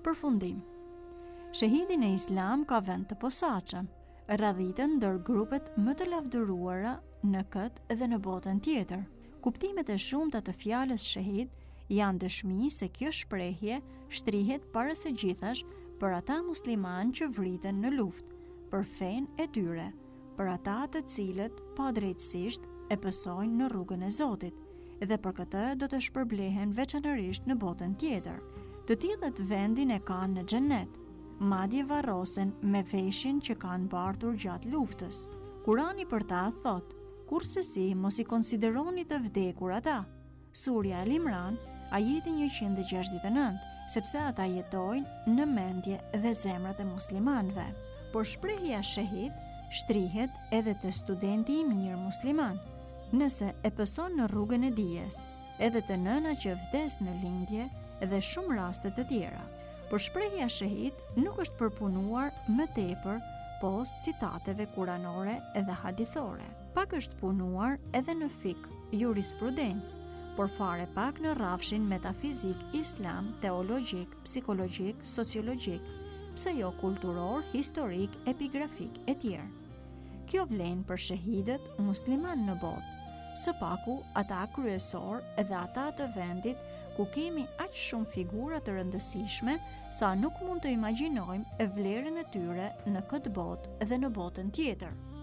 Përfundim. Shahidi në Islam ka vend të posaçëm, radhitën ndër grupet më të lavdëruara në këtë dhe në botën tjetër. Kuptimet e shumta të fjalës shahid janë dëshmi se kjo shprehje shtrihet para së gjithash për ata muslimanë që vriten në luftë, për fenë e tyre, për ata të cilët padrejtësisht e pësojnë në rrugën e Zotit, dhe për këtë do të shpërblehen veçanërisht në botën tjetër. Të tillët vendin e kanë në xhenet, madje varrosen me veshin që kanë bartur gjatë luftës. Kurani për ta thot: kurse si mos i konsideroni të vdekur ata. Surja Al Imran, ajeti 169, sepse ata jetojnë në mendje dhe zemrat e muslimanëve. Por shprehja shahid shtrihet edhe te studenti i mirë musliman, nëse e pëson në rrugën e dijes, edhe të nëna që vdes në lindje dhe shumë raste të tjera. Por shprehja shahid nuk është përpunuar më tepër post citateve kuranore edhe hadithore. Pak është punuar edhe në fik, jurisprudencë, por fare pak në rrafshin metafizik, islam, teologjik, psikologjik, sociologjik, pse jo kulturor, historik, epigrafik e tjerë. Kjo vlen për shahidët musliman në botë, së paku ata kryesor edhe ata të vendit ku kemi aq shumë figura të rëndësishme sa nuk mund të imagjinojmë vlerën e tyre në këtë botë dhe në botën tjetër.